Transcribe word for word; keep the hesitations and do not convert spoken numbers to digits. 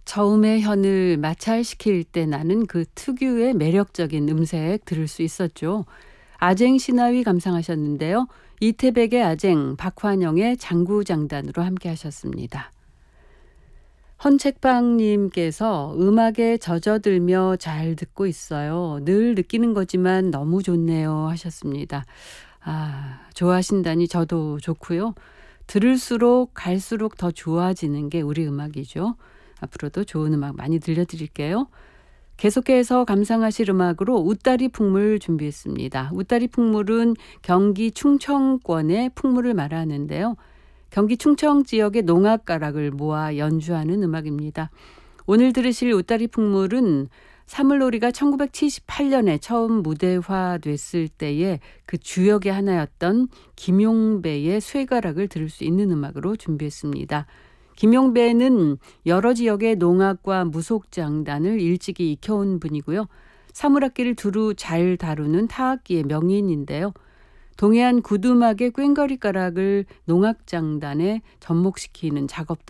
저음의 현을 마찰시킬 때 나는 그 특유의 매력적인 음색 들을 수 있었죠. 아쟁 시나위 감상하셨는데요. 이태백의 아쟁, 박환영의 장구장단으로 함께 하셨습니다. 헌책방님께서 음악에 젖어들며 잘 듣고 있어요. 늘 느끼는 거지만 너무 좋네요 하셨습니다. 아, 좋아하신다니 저도 좋고요. 들을수록 갈수록 더 좋아지는 게 우리 음악이죠. 앞으로도 좋은 음악 많이 들려드릴게요. 계속해서 감상하실 음악으로 웃다리 풍물 준비했습니다. 웃다리 풍물은 경기 충청권의 풍물을 말하는데요. 경기 충청 지역의 농악가락을 모아 연주하는 음악입니다. 오늘 들으실 웃다리 풍물은 사물놀이가 천구백칠십팔 년에 처음 무대화됐을 때의 그 주역의 하나였던 김용배의 쇠가락을 들을 수 있는 음악으로 준비했습니다. 김용배는 여러 지역의 농악과 무속장단을 일찍이 익혀온 분이고요. 사물악기를 두루 잘 다루는 타악기의 명인인데요. 동해안 구두막의 꽹과리가락을 농악장단에 접목시키는 작업도